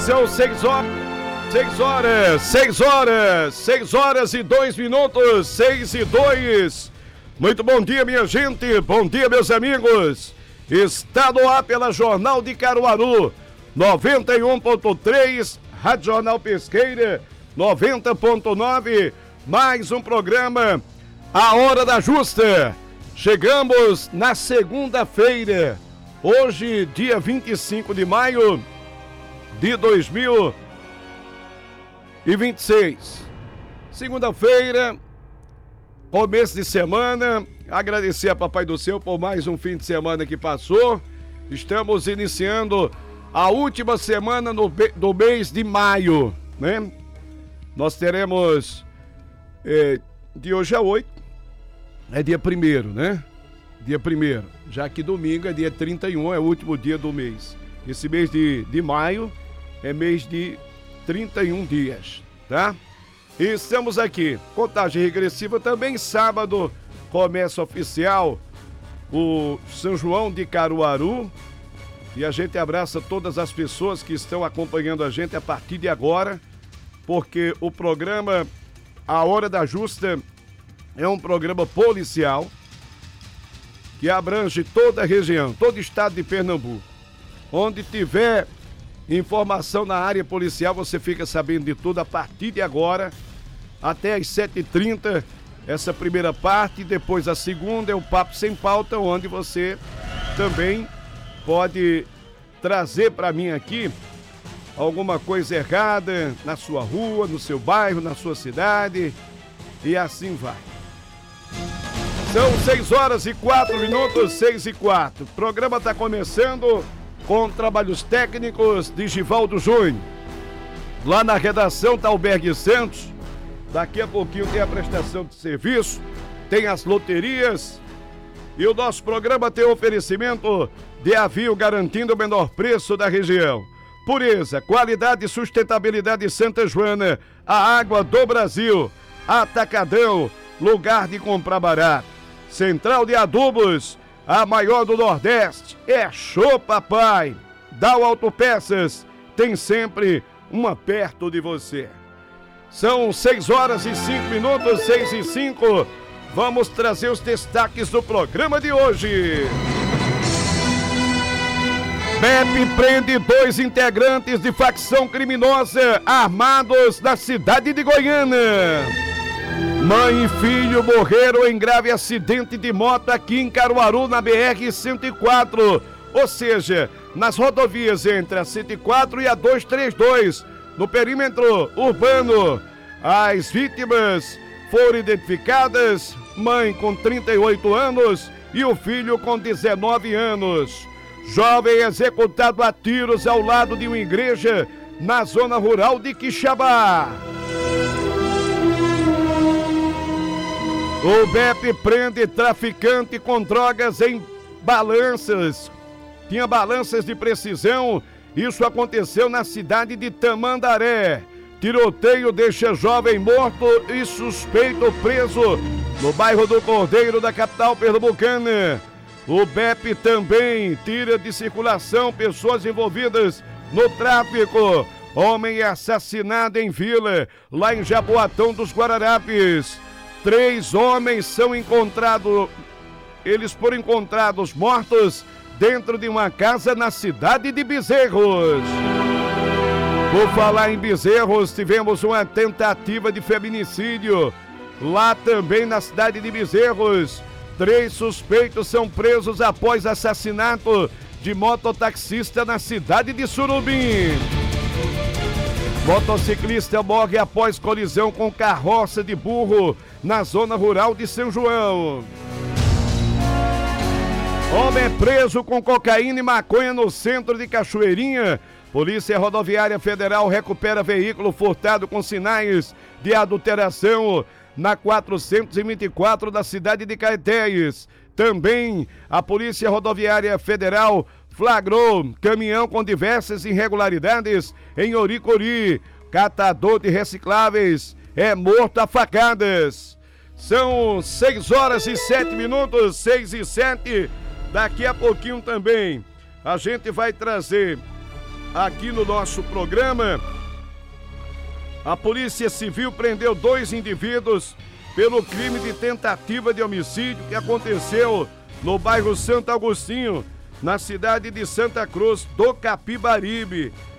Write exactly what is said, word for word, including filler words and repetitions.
São seis horas, seis horas, seis horas, seis horas e dois minutos, seis e dois. Muito bom dia, minha gente, bom dia, meus amigos. Está no ar pela Jornal de Caruaru, noventa e um ponto três, Rádio Jornal Pesqueira, noventa ponto nove, mais um programa, A Hora da Justa. Chegamos na segunda-feira, hoje, dia vinte e cinco de maio de dois mil e vinte e seis. Segunda-feira, começo de semana. Agradecer a Papai do Céu por mais um fim de semana que passou. Estamos iniciando a última semana no, do mês de maio, né? Nós teremos é, de hoje a oito, é dia primeiro, né? Dia primeiro, já que domingo é dia trinta e um, é o último dia do mês. Esse mês de, de maio é mês de trinta e um dias, tá? E estamos aqui, contagem regressiva também, sábado, começa oficial o São João de Caruaru. E a gente abraça todas as pessoas que estão acompanhando a gente a partir de agora, porque o programa A Hora da Justa é um programa policial que abrange toda a região, todo o estado de Pernambuco. Onde tiver informação na área policial, você fica sabendo de tudo a partir de agora, até às sete e trinta, essa primeira parte. Depois a segunda é o Papo Sem Pauta, onde você também pode trazer para mim aqui alguma coisa errada na sua rua, no seu bairro, na sua cidade, e assim vai. São seis horas e quatro minutos, seis e quatro. O programa está começando com trabalhos técnicos de Givaldo Júnior. Lá na redação está o Berg Santos. Daqui a pouquinho tem a prestação de serviço, tem as loterias. E o nosso programa tem oferecimento de Avio, garantindo o menor preço da região. Pureza, qualidade e sustentabilidade Santa Joana, a água do Brasil. Atacadão, lugar de comprar barato. Central de Adubos, a maior do Nordeste. É show, papai. Dow Autopeças, tem sempre uma perto de você. São seis horas e cinco minutos, seis e cinco. Vamos trazer os destaques do programa de hoje. B E P prende dois integrantes de facção criminosa armados na cidade de Goiânia. Mãe e filho morreram em grave acidente de moto aqui em Caruaru, na B R cento e quatro, ou seja, nas rodovias entre a cento e quatro e a duzentos e trinta e dois, no perímetro urbano. As vítimas foram identificadas, mãe com trinta e oito anos e o filho com dezenove anos. Jovem executado a tiros ao lado de uma igreja na zona rural de Quixabá. O B E P prende traficante com drogas em balanças. Tinha balanças de precisão. Isso aconteceu na cidade de Tamandaré. Tiroteio deixa jovem morto e suspeito preso no bairro do Cordeiro da capital pernambucana. O B E P também tira de circulação pessoas envolvidas no tráfico. Homem assassinado em vila, lá em Jaboatão dos Guararapes. Três homens são encontrados, eles foram encontrados mortos dentro de uma casa na cidade de Bezerros. Por falar em Bezerros, tivemos uma tentativa de feminicídio lá também na cidade de Bezerros. Três suspeitos são presos após assassinato de mototaxista na cidade de Surubim. Motociclista morre após colisão com carroça de burro na zona rural de São João. Homem é preso com cocaína e maconha no centro de Cachoeirinha. Polícia Rodoviária Federal recupera veículo furtado com sinais de adulteração na quatrocentos e vinte e quatro da cidade de Caetés. Também a Polícia Rodoviária Federal flagrou caminhão com diversas irregularidades em Oricori. Catador de recicláveis é morto a facadas. São seis horas e sete minutos, seis e sete. Daqui a pouquinho também a gente vai trazer aqui no nosso programa. A Polícia Civil prendeu dois indivíduos pelo crime de tentativa de homicídio que aconteceu no bairro Santo Agostinho, na cidade de Santa Cruz do Capibaribe.